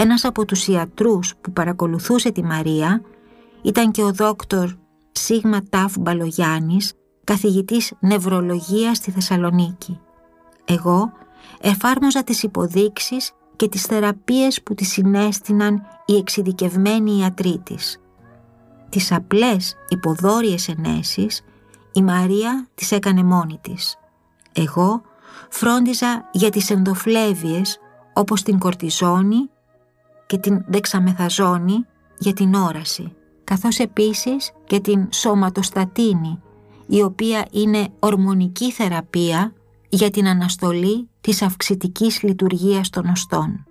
Ένας από τους ιατρούς που παρακολουθούσε τη Μαρία ήταν και ο δόκτωρ Σίγμα Ταφ Μπαλογιάννης, καθηγητής νευρολογίας στη Θεσσαλονίκη. Εγώ εφάρμοζα τις υποδείξεις και τις θεραπείες που τη συνέστηναν οι εξειδικευμένοι ιατροί της. Τις απλές υποδόρειες ενέσεις η Μαρία τις έκανε μόνη της. Εγώ φρόντιζα για τις ενδοφλέβειες όπως την κορτιζόνη και την δεξαμεθαζόνη για την όραση, καθώς επίσης και την σωματοστατίνη, η οποία είναι ορμονική θεραπεία για την αναστολή της αυξητικής λειτουργίας των οστών.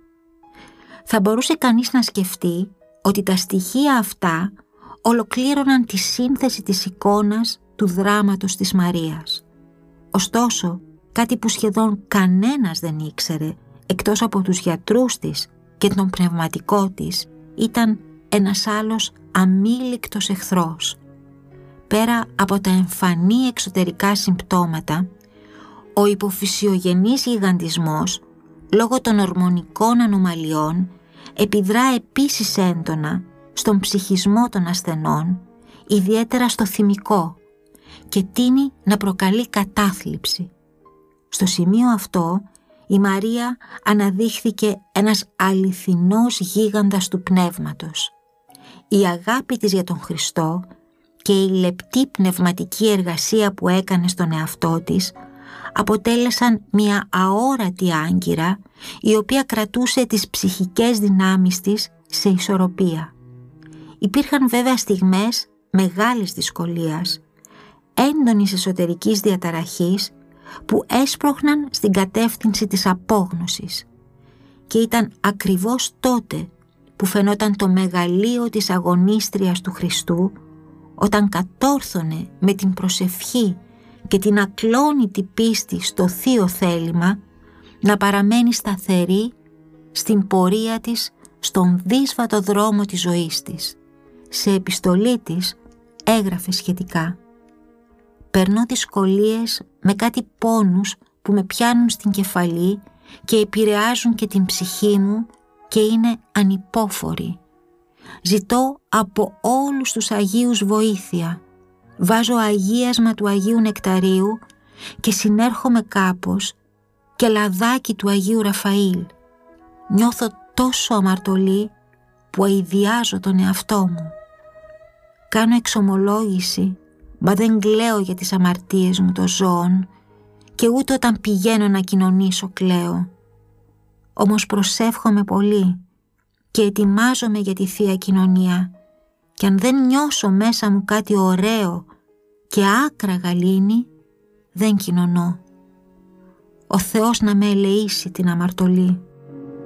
Θα μπορούσε κανείς να σκεφτεί ότι τα στοιχεία αυτά ολοκλήρωναν τη σύνθεση της εικόνας του δράματος της Μαρίας. Ωστόσο, κάτι που σχεδόν κανένας δεν ήξερε, εκτός από τους γιατρούς της και τον πνευματικό της, ήταν ένας άλλος αμήλικτος εχθρός. Πέρα από τα εμφανή εξωτερικά συμπτώματα, ο υποφυσιογενής γιγαντισμός, λόγω των ορμονικών ανομαλιών, επιδρά επίσης έντονα στον ψυχισμό των ασθενών, ιδιαίτερα στο θυμικό, και τείνει να προκαλεί κατάθλιψη. Στο σημείο αυτό, η Μαρία αναδείχθηκε ένας αληθινός γίγαντας του πνεύματος. Η αγάπη της για τον Χριστό και η λεπτή πνευματική εργασία που έκανε στον εαυτό της αποτέλεσαν μια αόρατη άγκυρα, η οποία κρατούσε τις ψυχικές δυνάμεις της σε ισορροπία. Υπήρχαν βέβαια στιγμές μεγάλης δυσκολίας, έντονης εσωτερικής διαταραχής, που έσπροχναν στην κατεύθυνση της απόγνωσης, και ήταν ακριβώς τότε που φαινόταν το μεγαλείο της αγωνίστριας του Χριστού, όταν κατόρθωνε με την προσευχή και την ακλόνητη πίστη στο θείο θέλημα να παραμένει σταθερή στην πορεία της στον δύσβατο δρόμο της ζωής της. Σε επιστολή της έγραφε σχετικά: «Περνώ δυσκολίες με κάτι πόνους που με πιάνουν στην κεφαλή και επηρεάζουν και την ψυχή μου και είναι ανυπόφοροι. Ζητώ από όλους τους Αγίους βοήθεια. Βάζω αγίασμα του Αγίου Νεκταρίου και συνέρχομαι κάπως και λαδάκι του Αγίου Ραφαήλ. Νιώθω τόσο αμαρτωλή που αηδιάζω τον εαυτό μου. Κάνω εξομολόγηση, μα δεν κλαίω για τις αμαρτίες μου των ζώων και ούτε όταν πηγαίνω να κοινωνήσω κλαίω. Όμως προσεύχομαι πολύ και ετοιμάζομαι για τη Θεία Κοινωνία, και αν δεν νιώσω μέσα μου κάτι ωραίο και άκρα γαλήνη, δεν κοινωνώ. Ο Θεός να με ελεήσει την αμαρτωλή».